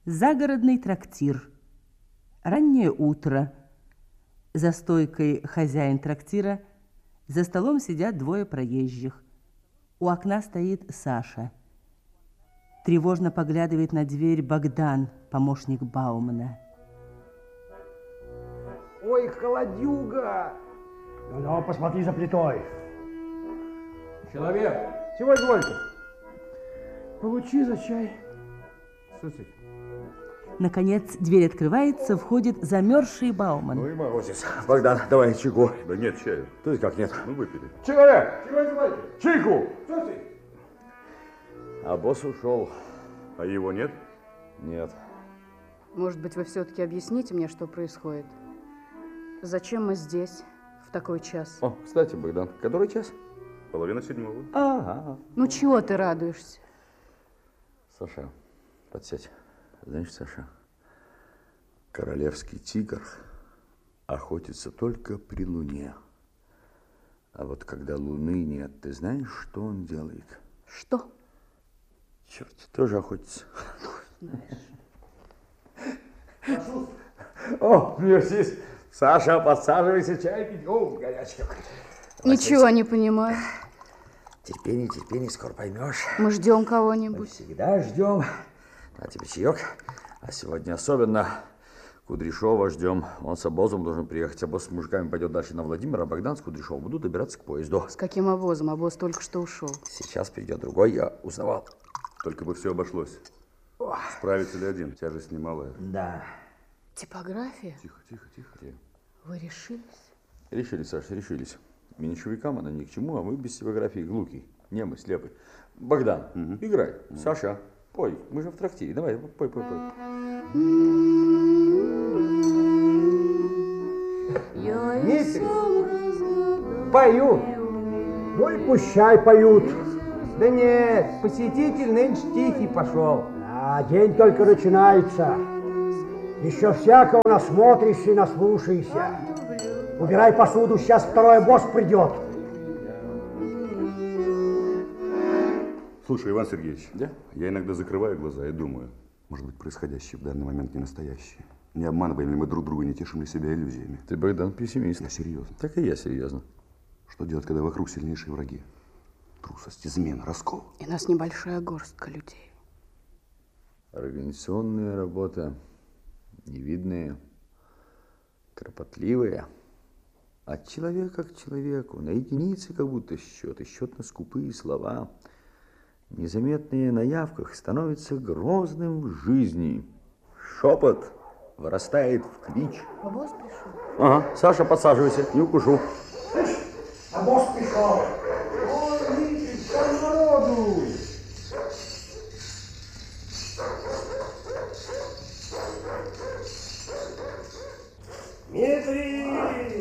Загородный трактир. Раннее утро. За стойкой хозяин трактира. За столом сидят двое проезжих. У окна стоит Саша. Тревожно поглядывает на дверь Богдан, помощник Баумана. Ой, холодюга! Ну, посмотри за плитой. Человек, чего извольте? Получи за чай. Слушай. Наконец, дверь открывается, входит замерзший Бауман. Ну и морозец. Богдан, давай чайку. Да нет чая. То есть как нет? Мы выпили. Человек, чего извольте? Чайку! Слушай. А босс ушел. А его нет? Нет. Может быть, вы все-таки объясните мне, что происходит? Зачем мы здесь в такой час? О, кстати, Богдан, который час? 6:30. Ага. Ну, чего ты радуешься? Саша, подсядь. Знаешь, Саша, королевский тигр охотится только при луне. А вот когда луны нет, ты знаешь, что он делает? Что? Черт, тоже охотится. О, мерсис. Саша, подсаживайся, чай пить. О, горячий. Ничего не понимаю. Терпение, терпение, скоро поймешь. Мы ждем кого-нибудь. Всегда ждем. А тебе чаек. А сегодня особенно Кудряшова ждем. Он с обозом должен приехать. Обоз с мужиками пойдет дальше на Владимир, а Богдан с Кудряшовым будут добираться к поезду. С каким обозом? Обоз только что ушел. Сейчас придет другой, я узнавал. Только бы все обошлось. Справится ли один? Тяжесть немалая. Да. Типография? Тихо, тихо, тихо. Вы решились? Решились, Саша, решились. Меньшевикам она ни к чему, а мы без типографии глухий, немый, слепый. Богдан, играй. Саша, пой. Мы же в трактире. Давай, пой. Дмитрий, поют. Ну и пущай поют. Да нет, посетитель нынче тихий пошел. А день только начинается. Еще всякого насмотришься и наслушаешься. Убирай посуду, сейчас второй босс придет. Слушай, Иван Сергеевич, Да? Я иногда закрываю глаза и думаю, может быть, происходящее в данный момент не настоящее. Не обманываем ли мы друг друга, не тешим ли себя иллюзиями? Ты, Богдан, пессимист. Я серьезно. Так и я серьезно. Что делать, когда вокруг сильнейшие враги? Трусость, измена, раскол. И нас небольшая горстка людей. Организационная работа, невидная, кропотливая. От человека к человеку, на единицы как будто счет, и счет на скупые слова, незаметные на явках, становится грозным в жизни. Шепот вырастает в клич. А босс пришел? Ага, Саша, подсаживайся, не укушу. А босс пришел. Ой, Дмитрий, сколько народу! Дмитрий!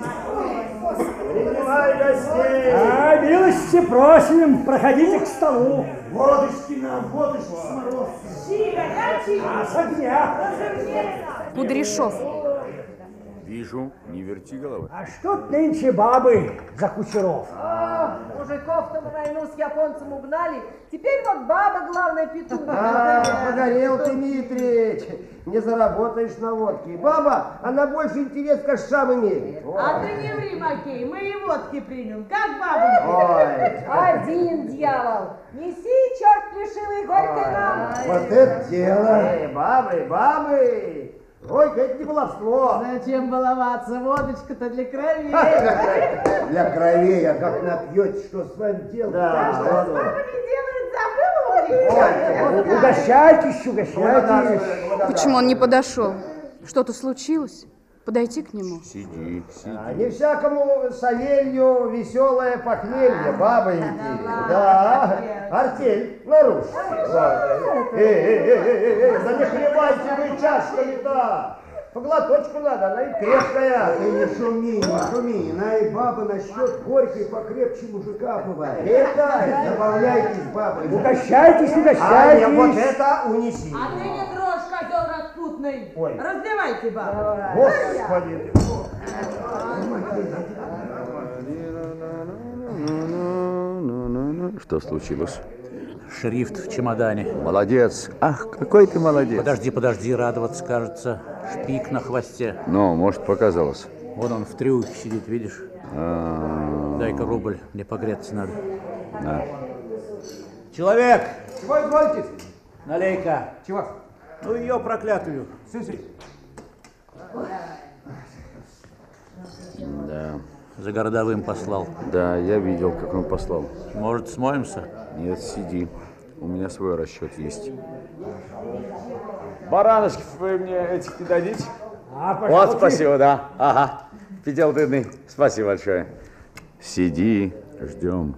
Принимай гостей! А, милости просим, проходите к столу. Водочки нам, водочки с морозкой. А с огня. Кудряшов. Вижу, не верти головы. А что нынче бабы за кучеров? Мужиков-то на войну с японцем угнали. Теперь вот баба главная петуха. Погорел ты, Дмитрич. Не заработаешь на водке. Баба, она больше интерес к кашам имеет. А ты не ври, Макей, мы и водки примем. Как баба? Ой. Один дьявол. Неси, черт плешивый, горькой нам. Вот это дело. Бабы. Ой, это не баловство. Зачем баловаться? Водочка-то для крови. Для крови, а как напьете, что с вами делать? А что с бабами делают, забыла? Ой, Угощайтесь. Почему он не подошел? Что-то случилось? Подойти к нему? Сиди. не всякому Савелью веселое похмелье, бабы эти. Да, артель нарушите. Да не хлебайте вы чашками-то. По глоточку надо, она и крепкая. Ты не шуми, она и баба насчет горькой покрепче мужика бывает. Это, Добавляйтесь, бабы. Угощайтесь. а не вот это унеси. А ты не дрожь, козел распутный. Ой. Разливайте, бабу. Господи. Что случилось? Шрифт в чемодане. Молодец. Ах, какой ты молодец. Подожди, радоваться, кажется. Шпик на хвосте. Ну, может, показалось. Вон он в трюке сидит, видишь? Дай-ка рубль, мне погреться надо. Да. Человек! Чего извольте? Налей-ка. Чего? Ну, ее проклятую. Слушай. Да. За городовым послал. Да, я видел, как он послал. Может, смоемся? Нет, сиди. У меня свой расчет есть. Бараночки вы мне этих не дадите? Вот, спасибо, да. Ага. Пятел дыдный. Спасибо большое. Сиди, ждем.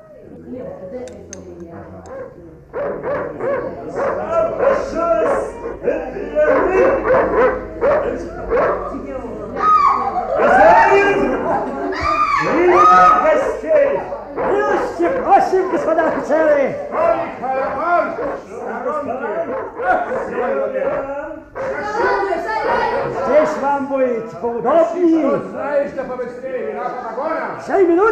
Гостей! Милости просим, господа офицеры! Здесь вам будет поудобнее. Знаешь, что побыстрее, вина по вагонам. 7 минут.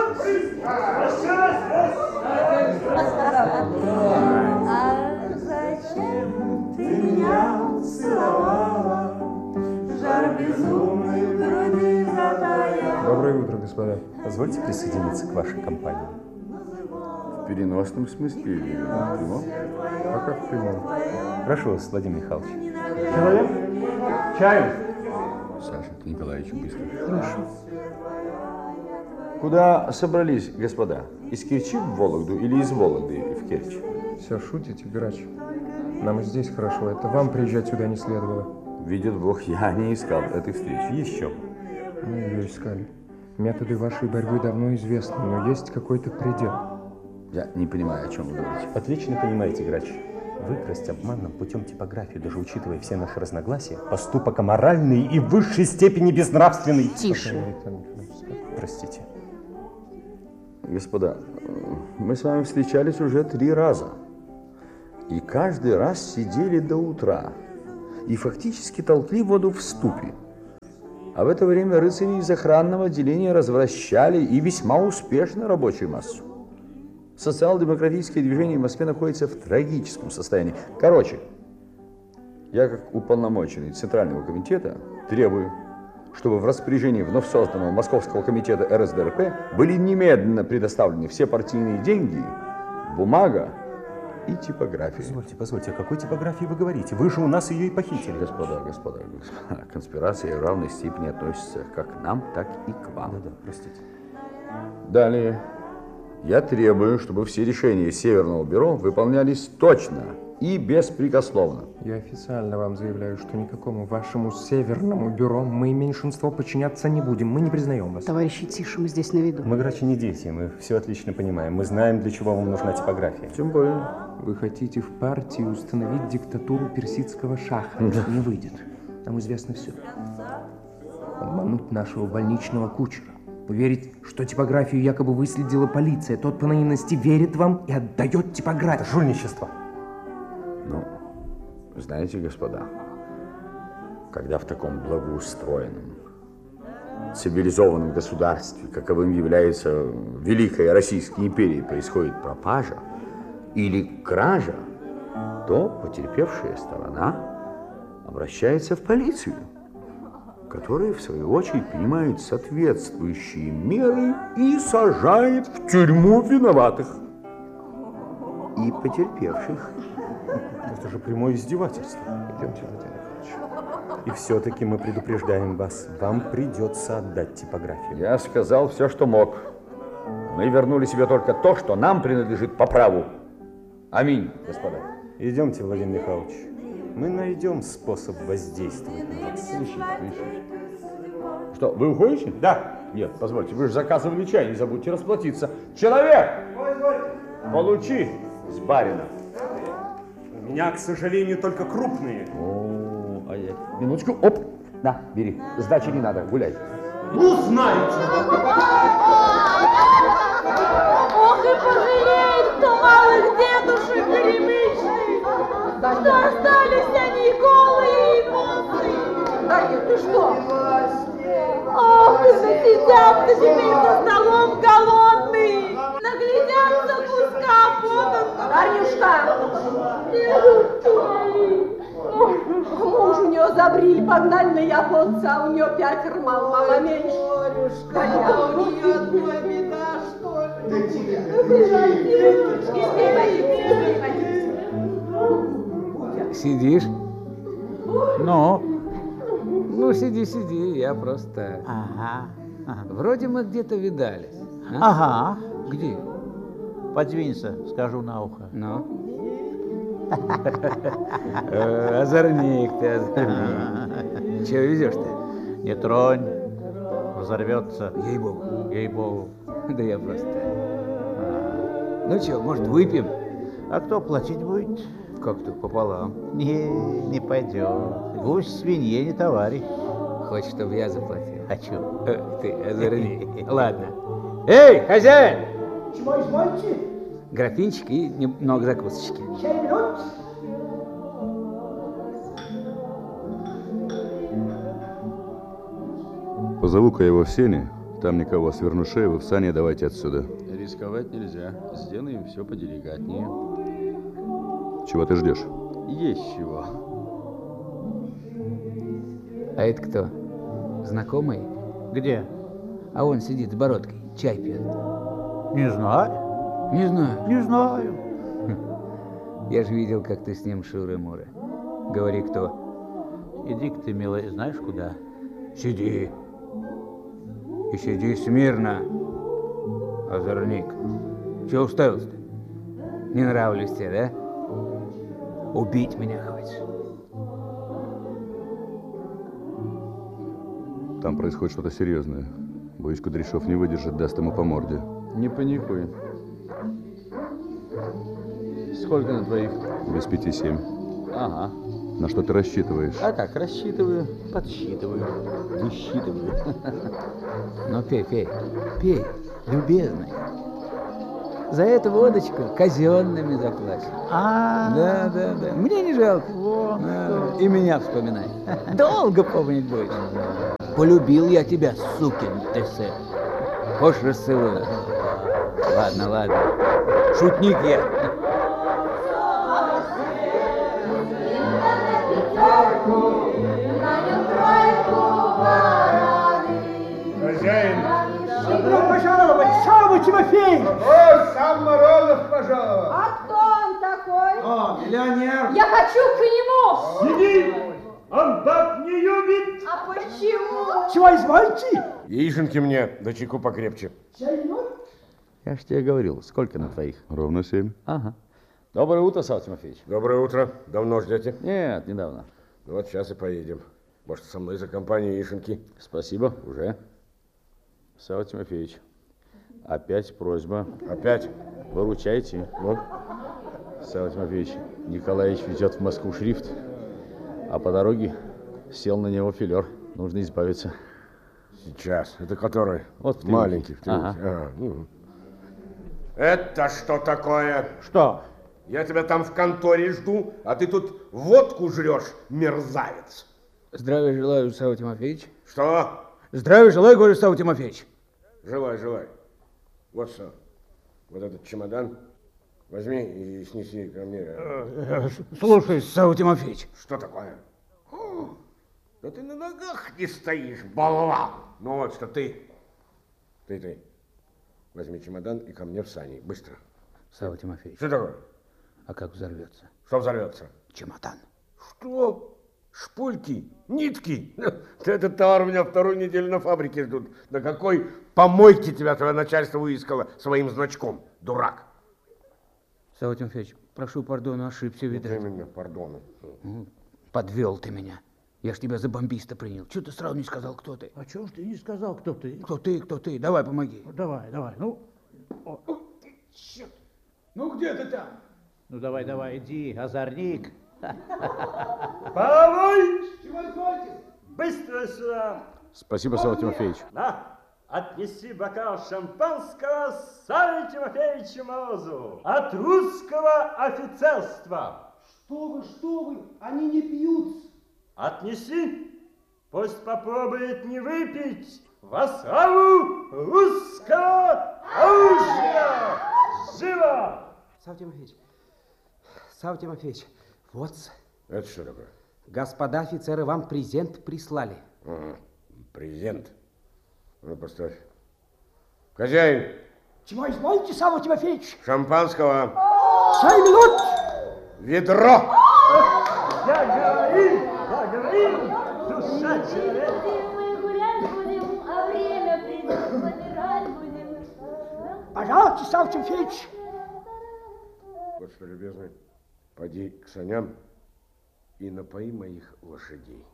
А зачем ты меня целовала? Жар безумный в груди затаял. Доброе утро, господа. Позвольте присоединиться к вашей компании. В переносном смысле или в прямом? Пока в прямом. Прошу вас, Владимир Михайлович. Человек? Чаю. Саша Николаевич, быстро. Хорошо. Куда собрались, господа? Из Керчи в Вологду или из Вологды в Керчь? Все шутите, грач? Нам и здесь хорошо. Это вам приезжать сюда не следовало. Видит Бог, я не искал этой встречи. Еще. Мы ее искали. Методы вашей борьбы давно известны, но есть какой-то предел. Я не понимаю, о чем вы говорите. Отлично понимаете, грач. Выкрасть обманным путем типографии, даже учитывая все наши разногласия, поступок аморальный и в высшей степени безнравственный. Тише. Простите. Господа, мы с вами встречались уже 3 раза. И каждый раз сидели до утра. И фактически толкли воду в ступе. А в это время рыцари из охранного отделения развращали и весьма успешно рабочую массу. Социал-демократическое движение в Москве находится в трагическом состоянии. Короче, я как уполномоченный Центрального комитета требую, чтобы в распоряжении вновь созданного Московского комитета РСДРП были немедленно предоставлены все партийные деньги, бумага и типография. Позвольте, о какой типографии вы говорите? Вы же у нас ее и похитили. Господа, конспирация в равной степени относится как к нам, так и к вам. Да, простите. Далее. Я требую, чтобы все решения Северного бюро выполнялись точно и беспрекословно. Я официально вам заявляю, что никакому вашему Северному бюро мы меньшинство подчиняться не будем. Мы не признаем вас. Товарищи, тише, мы здесь на виду. Мы, грачи, не дети, мы все отлично понимаем. Мы знаем, для чего вам нужна типография. Тем более. Вы хотите в партии установить диктатуру персидского шаха. Не выйдет. Нам известно все. Обмануть нашего больничного кучера. Поверить, что типографию якобы выследила полиция. Тот по наивности верит вам и отдает типографию. Это жульничество. Ну, знаете, господа, когда в таком благоустроенном, цивилизованном государстве, каковым является Великая Российская империя, происходит пропажа или кража, то потерпевшая сторона обращается в полицию, которая, в свою очередь, принимает соответствующие меры и сажает в тюрьму виноватых и потерпевших. Это же прямое издевательство. Идемте, Владимир Ильич. И все-таки мы предупреждаем вас, вам придется отдать типографию. Я сказал все, что мог. Мы вернули себе только то, что нам принадлежит по праву. Аминь, господа. Идемте, Владимир Михайлович. Мы найдем способ воздействовать на вас. Что, вы уходите? Да. Нет, позвольте, вы же заказывали чай, не забудьте расплатиться. Человек! Получи с барина. У меня, к сожалению, только крупные. Минуточку, оп, на, бери. Сдачи не надо, гуляй. Ну, знаете. Ох, и пожалеет, кто малых дедушек горемычных, что остались они голые и босые. Да нет, ты что? Ох, и насидятся теперь за столом голодные, наглядятся куска поданного Арнюшка! Муж у нее забрили, погнали на японца, а у нее 5 мало, мама меньше. Борюшка, у нее одна беда, что ли? Сидишь? Ну, сиди, я просто... Ага. Вроде мы где-то видались. Ага. Где? Подвинься, скажу на ухо. Ну? Озорник ты, озорник. Чего везешь-то? Не тронь, взорвется. Ей-богу. Ей-богу. Да я просто... Ну что, может, выпьем? А кто платить будет? Как-то пополам. Не пойдет. Гусь свинье не товарищ. Хочешь, чтобы я заплатил? Хочу. Ты озорник. Ладно. Эй, хозяин! Чего извольте? Графинчик и немного закусочки. 7 минут. Позову-ка его в сене. Там никого, сверну шею, вы в сане давайте отсюда. Рисковать нельзя. Сделаем все поделикатнее. Чего ты ждешь? Есть чего. А это кто? Знакомый? Где? А он сидит с бородкой, чай пьет. Не знаю. Не знаю. Не знаю. Я же видел, как ты с ним шуры-муры. Говори, кто? Иди-ка ты, милый, знаешь куда? Сиди. И сиди смирно, озорник. Чего уставился-то? Не нравлюсь тебе, да? Убить меня хочешь? Там происходит что-то серьезное. Боюсь, Кудряшов не выдержит, даст ему по морде. Не паникуй. Сколько на твоих? Без 5-7. Ага. На что ты рассчитываешь? А как, рассчитываю, подсчитываю, высчитываю. Ну, пей, любезный. За эту водочку казенными заплачу. Да. Мне не жалко. И меня вспоминай. Долго помнить будешь. Полюбил я тебя, сукин ты сын. Хочешь, расцелую? Ладно. Шутник я. Хозяин. Добро пожаловать, сам Тимофей! О, сам Морозов пожаловал. А кто он такой? О, миллионер. Я хочу к нему. Сиди! Он баб не любит! А почему? Чего извольте? Яишенки мне, да чайку покрепче. 7 минут? Я ж тебе говорил, сколько на твоих? Ровно 7. Ага. Доброе утро, Савва Тимофеевич. Доброе утро. Давно ждете? Нет, недавно. Ну вот сейчас и поедем. Может, со мной за компанию Яишенки? Спасибо, уже. Савва Тимофеевич, опять просьба. Опять? Выручайте. Ну? Савва Тимофеевич, Николаевич везет в Москву шрифт, а по дороге сел на него филер. Нужно избавиться. Сейчас. Это который? Вот в маленький. Ага. Это что такое? Что? Я тебя там в конторе жду, а ты тут водку жрешь, мерзавец. Здравия желаю, Савва Тимофеевич. Что? Здравия желаю, говорю, Савва Тимофеевич. Желай. Вот что. Вот этот чемодан возьми и снеси ко мне. Слушай, Савва Тимофеевич. Что такое? Да ты на ногах не стоишь, болван. Ну вот что, ты. Возьми чемодан и ко мне в сани. Быстро. Савва Тимофеевич. Что такое? А как взорвется? Что взорвется? Чемодан. Что? Шпульки? Нитки? Этот товар у меня вторую неделю на фабрике ждут. На какой помойке тебя твое начальство выискало своим значком, дурак? Савва Тимофеевич, прошу пардона, ошибся, видать. Именно, пардона. Подвел ты меня. Я ж тебя за бомбиста принял. Чего ты сразу не сказал, кто ты? А чего ж ты не сказал, кто ты? Кто ты? Давай, помоги. Давай. Ну, черт. Ну, где ты там? Ну, давай, иди, озорник. Половой! Чего извольте? Быстро сюда! Спасибо, Савва Тимофеевич. На, отнеси бокал шампанского Савве Тимофеевичу Морозову от русского офицерства. Что вы, они не пьют. Отнеси, пусть попробует не выпить во славу русского оружия. Живо! Савва Тимофеевич, Савва Тимофеевич, вот. Это что такое? Господа офицеры вам презент прислали. Ага, презент. Ну, поставь. Хозяин. Чего изволите, Савва Тимофеевич? Шампанского. 7 минут. Ведро. Я говорил, душа человека. Мы гулять будем, а время придет, помирать будем. Пожалуйста, Савва Тимофеевич. Вот что, любезный, поди к саням и напои моих лошадей.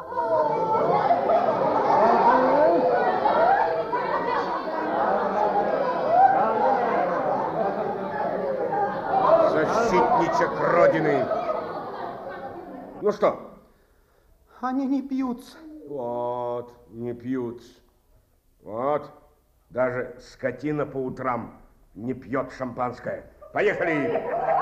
Защитничек Родины. Ну что? Они не пьются. Вот, не пьются. Вот, даже скотина по утрам не пьет шампанское. Поехали!